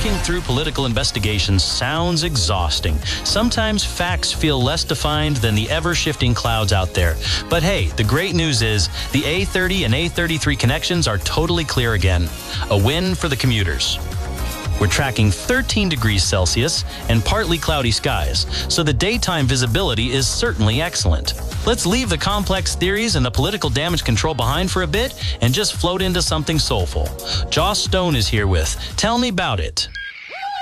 Walking through political investigations sounds exhausting. Sometimes facts feel less defined than the ever-shifting clouds out there. But hey, the great news is the A30 and A33 connections are totally clear again. A win for the commuters. We're tracking 13 degrees Celsius and partly cloudy skies, so the daytime visibility is certainly excellent. Let's leave the complex theories and the political damage control behind for a bit and just float into something soulful. Joss Stone is here with Tell Me About It.